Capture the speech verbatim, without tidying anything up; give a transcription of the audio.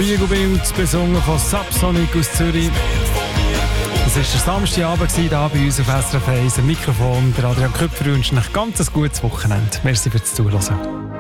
Spiegelbild, besungen von Subsonic aus Zürich. Das war der Samstagabend hier bei uns auf S R F eins. Am Mikrofon der Adrian Köpfer wünscht euch ganz ein gutes Wochenende. Merci fürs Zuhören.